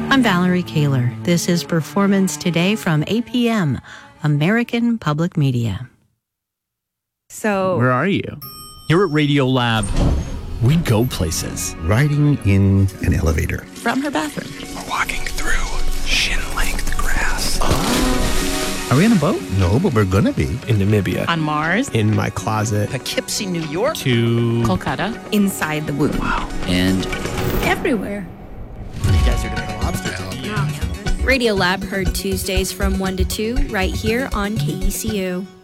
I'm Valerie Kaler. This is Performance Today from APM, American Public Media. So, where are you? Here at Radio Lab, we go places. Riding in an elevator. From her bathroom. We're walking through shin-length grass. Are we on a boat? No, but we're gonna be. In Namibia. on Mars, In my closet. Poughkeepsie, New York. To Kolkata. inside the womb. And Everywhere. You guys are doing a lobster tail. Radio Lab heard Tuesdays from 1 to 2 right here on KECU.